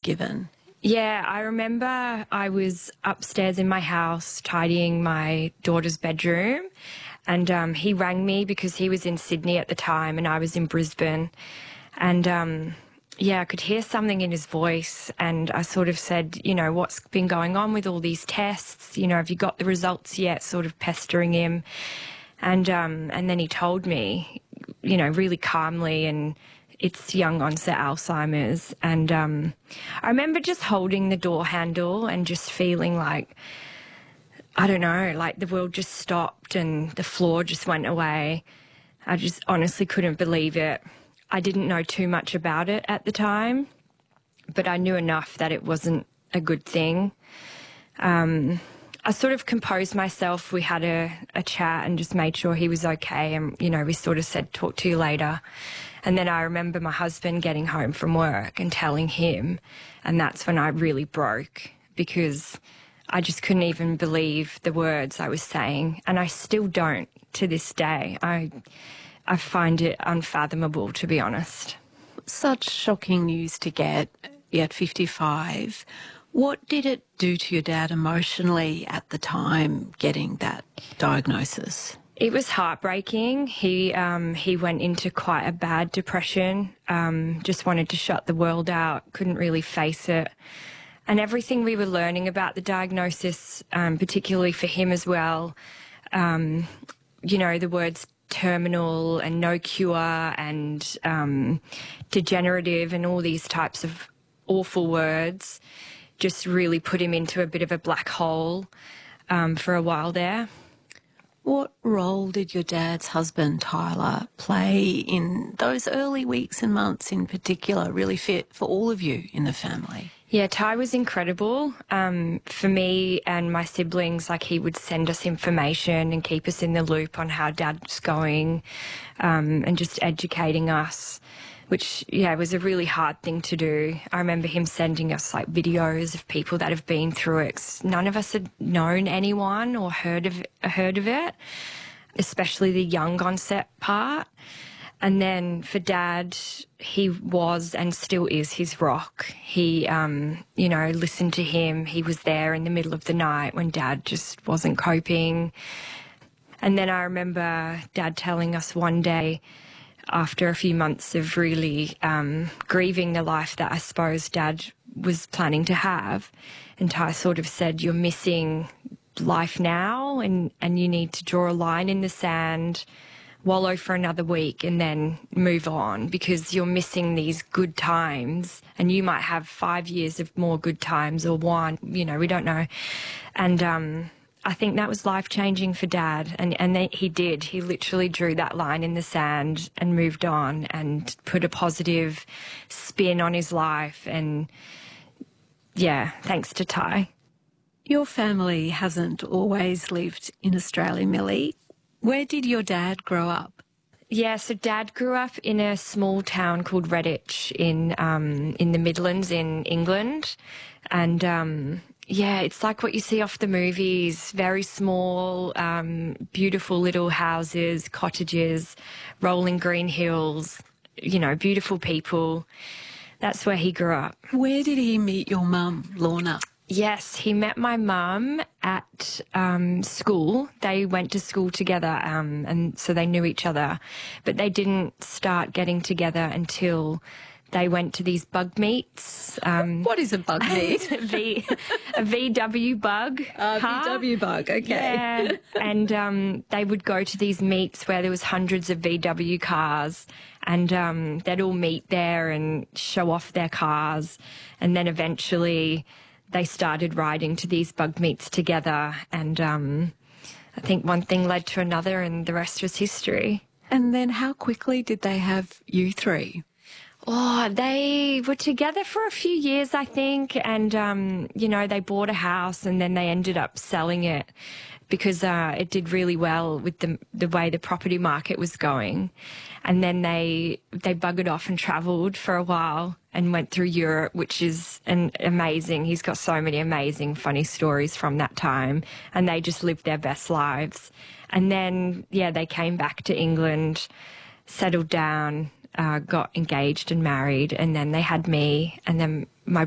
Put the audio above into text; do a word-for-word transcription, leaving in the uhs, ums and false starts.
given? Yeah, I remember I was upstairs in my house tidying my daughter's bedroom, and um, he rang me because he was in Sydney at the time and I was in Brisbane. And um, yeah, I could hear something in his voice, and I sort of said, you know, what's been going on with all these tests? You know, have you got the results yet? Sort of pestering him. And um, and then he told me, you know, really calmly, and it's young onset Alzheimer's. And um, I remember just holding the door handle and just feeling like, I don't know, like the world just stopped and the floor just went away. I just honestly couldn't believe it. I didn't know too much about it at the time, but I knew enough that it wasn't a good thing. Um, I sort of composed myself. We had a, a chat and just made sure he was okay. And, you know, we sort of said, talk to you later. And then I remember my husband getting home from work and telling him, and that's when I really broke, because I just couldn't even believe the words I was saying. And I still don't to this day. I, I find it unfathomable, to be honest. Such shocking news to get at fifty-five. What did it do to your dad emotionally at the time, getting that diagnosis? It was heartbreaking. He um, he went into quite a bad depression, um, just wanted to shut the world out, couldn't really face it. And everything we were learning about the diagnosis, um, particularly for him as well, um, you know, the words terminal and no cure and um, degenerative and all these types of awful words just really put him into a bit of a black hole um, for a while there. What role did your dad's husband, Tyler, play in those early weeks and months in particular, really fit for all of you in the family? Yeah, Ty was incredible. Um, for me and my siblings, like, he would send us information and keep us in the loop on how Dad's going, um, and just educating us, which, yeah, was a really hard thing to do. I remember him sending us, like, videos of people that have been through it. 'Cause none of us had known anyone or heard of, heard of it, especially the young onset part. And then for Dad, he was and still is his rock. He, um, you know, listened to him. He was there in the middle of the night when Dad just wasn't coping. And then I remember Dad telling us one day, after a few months of really um, grieving the life that I suppose Dad was planning to have, and Ty sort of said, you're missing life now, and, and you need to draw a line in the sand, wallow for another week and then move on, because you're missing these good times, and you might have five years of more good times or one, you know, we don't know. And um, I think that was life-changing for Dad, and, and they, he did. He literally drew that line in the sand and moved on and put a positive spin on his life. And, yeah, thanks to Ty. Your family hasn't always lived in Australia, Millie. Where did your dad grow up? Yeah, so Dad grew up in a small town called Redditch in um, in the Midlands in England. And, um, yeah, it's like what you see off the movies, very small, um, beautiful little houses, cottages, rolling green hills, you know, beautiful people. That's where he grew up. Where did he meet your mum, Lorna? Yes, he met my mum at um, school. They went to school together, um, and so they knew each other. But they didn't start getting together until they went to these bug meets. Um, what is a bug meet? a, v, a V W bug. A huh? V W bug, okay. Yeah, and um, they would go to these meets where there was hundreds of V W cars, and um, they'd all meet there and show off their cars, and then eventually they started riding to these bug meets together, and um, I think one thing led to another, and the rest was history. And then how quickly did they have you three? Oh, they were together for a few years, I think, and, um, you know, they bought a house and then they ended up selling it because uh, it did really well with the the way the property market was going. And then they they buggered off and travelled for a while and went through Europe, which is an amazing. He's got so many amazing, funny stories from that time, and they just lived their best lives. And then, yeah, they came back to England, settled down, uh, got engaged and married, and then they had me, and then my